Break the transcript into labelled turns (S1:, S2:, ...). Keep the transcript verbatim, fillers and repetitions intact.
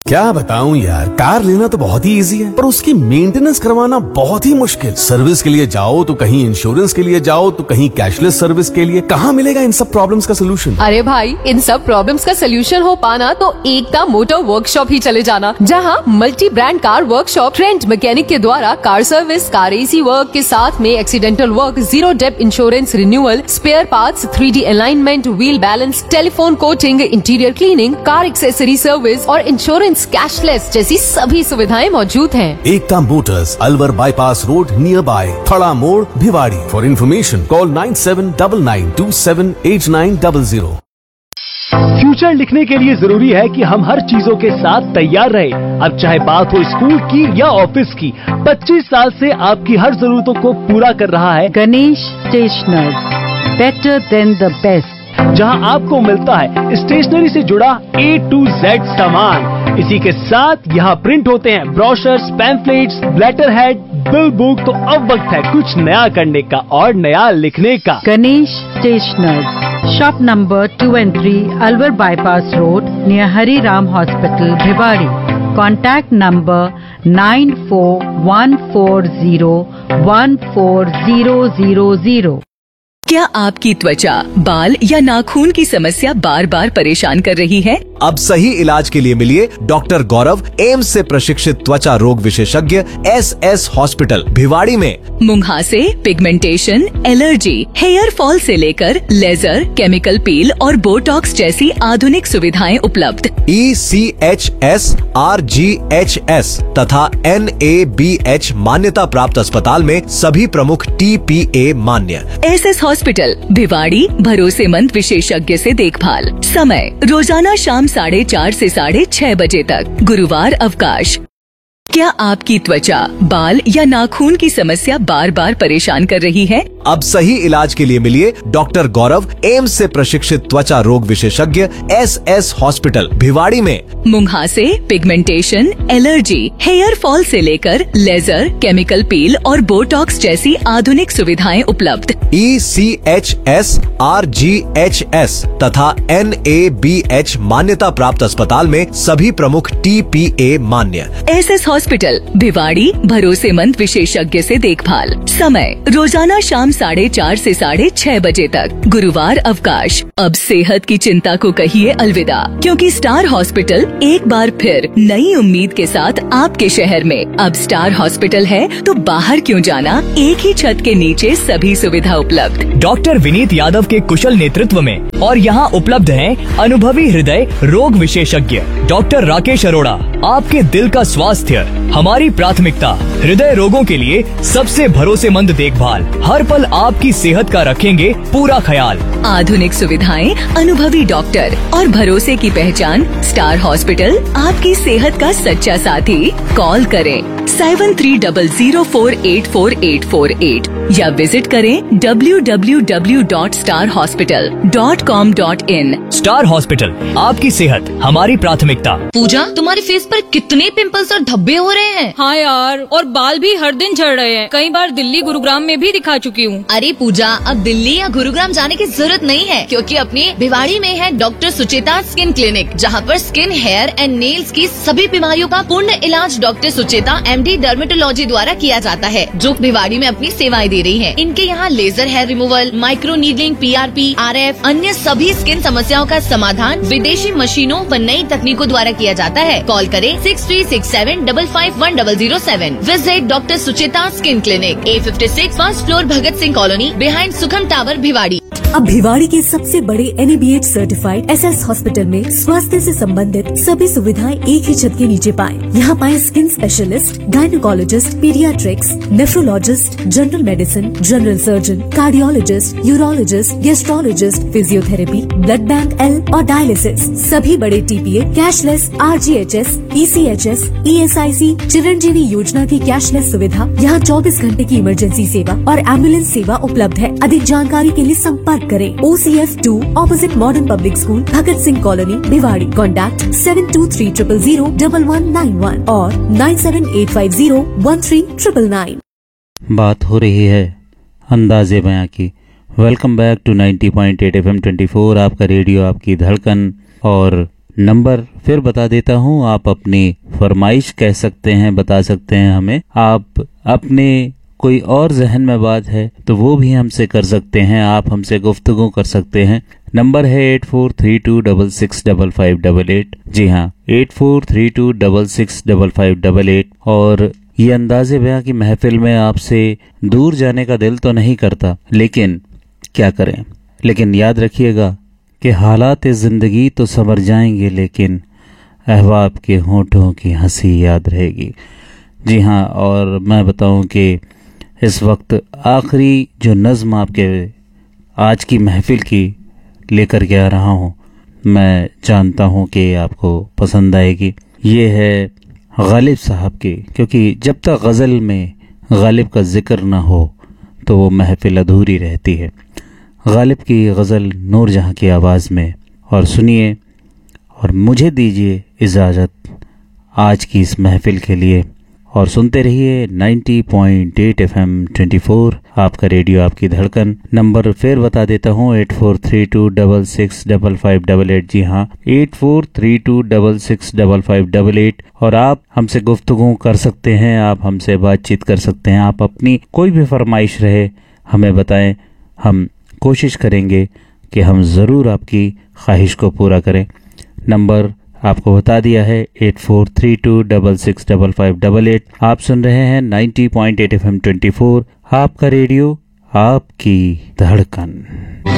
S1: क्या बताऊं यार, कार लेना तो बहुत ही इजी है पर उसकी मेंटेनेंस करवाना बहुत ही मुश्किल। सर्विस के लिए जाओ तो कहीं इंश्योरेंस के लिए जाओ तो कहीं कैशलेस सर्विस के लिए। कहाँ मिलेगा इन सब प्रॉब्लम्स का सोल्यूशन?
S2: अरे भाई, इन सब प्रॉब्लम्स का सोल्यूशन हो पाना तो एकता मोटर वर्कशॉप ही चले जाना, जहाँ multi brand car workshop trend mechanic के द्वारा car service, car AC work के साथ में accidental work, zero depth insurance renewal, spare parts, three D alignment, wheel balance, telephone coaching, interior cleaning, car accessory service और insurance cashless जैसी सभी सुविधाएं मौजूद हैं।
S1: एकता Motors, Alwar bypass road, near by थड़ा मोड़, Bhiwadi. For information call nine seven nine nine to seven eight nine zero zero.
S3: Future लिखने के लिए जरूरी है कि हम हर चीजों के साथ तैयार रहे। अब चाहे बात हो स्कूल की या ऑफिस की, पच्चीस साल से आपकी हर जरूरतों को पूरा कर रहा है
S4: Ganesh stationers, better than the best,
S3: जहां आपको मिलता है स्टेशनरी से जुड़ा ए टू जेड सामान। इसी के साथ यहाँ प्रिंट होते हैं brochures, pamphlets, letter head, bill book. तो अब वक्त है कुछ नया करने का और नया लिखने का।
S4: Ganesh stationers, shop number two and three, Alwar bypass road, near Hari Ram hospital, Bhiwadi. Contact number nine four one four zero one four zero zero zero.
S5: क्या आपकी त्वचा, बाल या नाखून की समस्या बार बार परेशान कर रही है?
S6: अब सही इलाज के लिए मिलिए डॉक्टर गौरव, एम्स से प्रशिक्षित त्वचा रोग विशेषज्ञ, एस एस हॉस्पिटल भिवाड़ी में।
S5: मुंहासे, पिगमेंटेशन, एलर्जी, हेयर फॉल से लेकर लेजर, केमिकल पील और बोटॉक्स जैसी आधुनिक सुविधाएं उपलब्ध।
S6: ई C H S, R G H S तथा एन ए बी एच मान्यता प्राप्त अस्पताल में सभी प्रमुख टी पी ए मान्य।
S5: एस एस हॉस्पिटल भिवाड़ी, भरोसेमंद विशेषज्ञ से देखभाल। समय रोजाना शाम साढ़े चार से साढ़े छह बजे तक, गुरुवार अवकाश। क्या आपकी त्वचा, बाल या नाखून की समस्या बार बार परेशान कर रही है?
S6: अब सही इलाज के लिए मिलिए डॉक्टर गौरव, एम्स से प्रशिक्षित त्वचा रोग विशेषज्ञ, एस एस हॉस्पिटल भिवाड़ी में।
S5: मुंहासे, पिगमेंटेशन, एलर्जी, हेयर फॉल से लेकर लेजर, केमिकल पील और बोटॉक्स जैसी आधुनिक सुविधाएं उपलब्ध।
S6: ई C H S, R G H S तथा एन ए बी एच मान्यता प्राप्त अस्पताल में सभी प्रमुख टी पी ए मान्य।
S5: एस एस हॉस्पिटल भिवाड़ी, भरोसेमंद विशेषज्ञ से देखभाल। समय रोजाना शाम साढ़े चार से साढ़े छह बजे तक, गुरुवार अवकाश। अब सेहत की चिंता को कहिए अलविदा, क्योंकि स्टार हॉस्पिटल एक बार फिर नई उम्मीद के साथ आपके शहर में। अब स्टार हॉस्पिटल है तो बाहर क्यों जाना, एक ही छत के नीचे सभी सुविधा उपलब्ध।
S7: डॉक्टर विनीत यादव के कुशल नेतृत्व में और यहाँ उपलब्ध हैं अनुभवी हृदय रोग विशेषज्ञ डॉक्टर राकेश अरोड़ा। आपके दिल का स्वास्थ्य हमारी प्राथमिकता। हृदय रोगों के लिए सबसे भरोसेमंद देखभाल, हर पल आपकी सेहत का रखेंगे पूरा ख्याल।
S5: आधुनिक सुविधाएं, अनुभवी डॉक्टर और भरोसे की पहचान स्टार हॉस्पिटल, आपकी सेहत का सच्चा साथी। कॉल करें seven three double zero four eight four eight four eight या विजिट करें W W W dot star hospital dot com dot in.
S7: Star hospital, आपकी सेहत हमारी प्राथमिकता।
S8: पूजा, तुम्हारे फेस पर कितने पिंपल्स और धब्बे हो रहे हैं?
S9: हाँ यार, और बाल भी हर दिन झड़ रहे हैं। कई बार दिल्ली, गुरुग्राम में भी दिखा चुकी हूँ।
S8: अरे पूजा, अब दिल्ली या गुरुग्राम जाने की जरूरत नहीं है, क्योंकि अपने भिवाड़ी में है डॉक्टर सुचेता स्किन क्लिनिक, जहाँ पर स्किन, हेयर एंड नेल्स की सभी बीमारियों का पूर्ण इलाज doctor Sucheta M D dermatology द्वारा किया जाता है, जो भिवाड़ी में अपनी सेवाएं दे रही है। इनके यहाँ laser hair removal, micro needling, P R P, R F, अन्य सभी स्किन समस्याओं का समाधान विदेशी मशीनों व नई तकनीकों द्वारा किया जाता है। कॉल करें six three six seven double five one double zero seven. Visit doctor Sucheta skin clinic, ए fifty six, first floor, Bhagat Singh colony, behind सुखम टावर, भिवाड़ी।
S10: अब भिवाड़ी के सबसे बड़े N A B H certified S S hospital में स्वास्थ्य से संबंधित सभी सुविधाएं एक ही छत के नीचे पाएं। यहाँ पाएं skin specialist, gynaecologist, paediatrics, nephrologist, general medicine, general surgeon, cardiologist, urologist, gastrologist, physiotherapy, blood bank L और डायलिसिस। सभी बड़े T P A, cashless, R G H S, E C H S, E S I सी, चिरंजीवी योजना की cashless सुविधा। यहाँ चौबीस घंटे की इमरजेंसी सेवा और एम्बुलेंस सेवा उपलब्ध है। अधिक जानकारी के लिए संपर्क करें ओ C F two, opposite modern public school, Bhagat Singh colony, Bhiwadi. Contact seven to three triple zero double one nine one और nine seven eight five zero one three triple nine.
S11: बात हो रही है अंदाजे बयां की। Welcome back to ninety point eight F M twenty four, आपका radio, आपकी धड़कन। और नंबर फिर बता देता हूँ, आप अपनी फरमाइश कह सकते हैं, बता सकते हैं हमें। आप अपने कोई और जहन में बात है तो वो भी हमसे कर सकते हैं, आप हमसे गुफ्तगू कर सकते हैं। नंबर है eight four three to double six double five double eight. जी हाँ, eight four three to double six double five double eight. और ये अंदाज़े बयां की महफिल में आपसे दूर जाने का दिल तो नहीं करता, लेकिन क्या करें। लेकिन याद रखिएगा कि हालात ज़िंदगी तो संवर जाएंगे, लेकिन अहबाब के होठों की हंसी याद रहेगी। जी हाँ, और मैं बताऊं कि इस वक्त आखिरी जो नज़्म आपके आज की महफिल की लेकर के आ रहा हूँ, मैं जानता हूँ कि आपको पसंद आएगी। ये है गालिब साहब की, क्योंकि जब तक गज़ल में गालिब का जिक्र ना हो तो वो महफिल अधूरी रहती है। गालिब की गज़ल नूरजहां की आवाज़ में, और सुनिए और मुझे दीजिए इजाज़त आज की इस महफिल के लिए। और सुनते रहिए ninety point eight F M twenty four, आपका रेडियो आपकी धड़कन। नंबर फिर बता देता हूँ, eight four three to double six double five double eight. जी हाँ, eight four three to double six double five double eight. और आप हमसे गुफ्तगू कर सकते हैं, आप हमसे बातचीत कर सकते हैं। आप अपनी कोई भी फरमाइश रहे हमें बताएं, हम कोशिश करेंगे कि हम ज़रूर आपकी ख्वाहिश को पूरा करें। नंबर आपको बता दिया है, eight four three to double six double five double eight. आप सुन रहे हैं ninety point eight F M twenty four, आपका रेडियो आपकी धड़कन।